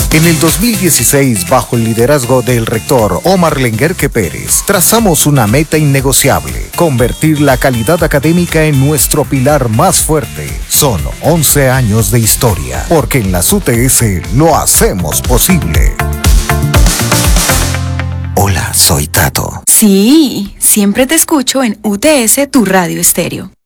En el 2016, bajo el liderazgo del rector Omar Lenguerque Pérez, trazamos una meta innegociable: convertir la calidad académica en nuestro pilar más fuerte. Son 11 años de historia, porque en las UTS lo hacemos posible. Hola, soy Tato. Sí, siempre te escucho en UTS, tu radio estéreo.